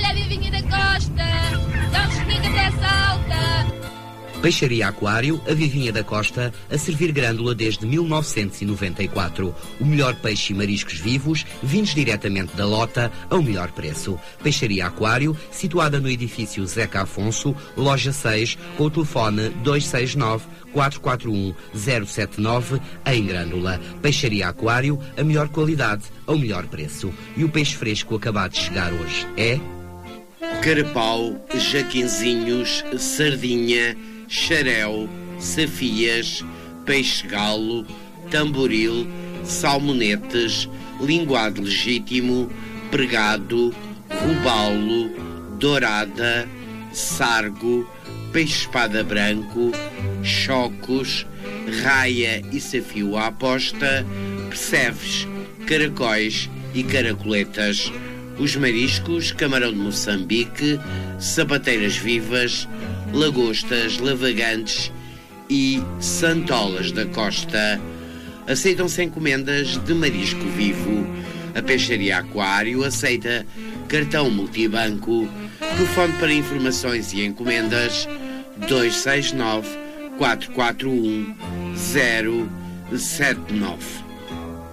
olha a Vivinha da Costa, dá um chiquinho até salta. Peixaria Aquário, a Vivinha da Costa, a servir grândola desde 1994. O melhor peixe e mariscos vivos, vindos diretamente da lota, ao melhor preço. Peixaria Aquário, situada no edifício Zeca Afonso, loja 6, com o telefone 269-441-079, em Grândola. Peixaria Aquário, a melhor qualidade, ao melhor preço. E o peixe fresco acabado de chegar hoje é... carapau, jaquinzinhos, sardinha, xaréu, safias, peixe-galo, tamboril, salmonetes, linguado legítimo, pregado, robalo, dourada, sargo, peixe-espada branco, chocos, raia e safio à aposta, percebes, caracóis e caracoletas. Os mariscos, camarão de Moçambique, sapateiras vivas, lagostas, lavagantes e santolas da costa. Aceitam-se encomendas de marisco vivo. A Peixaria Aquário aceita cartão multibanco. Telefone para informações e encomendas 269 441 079.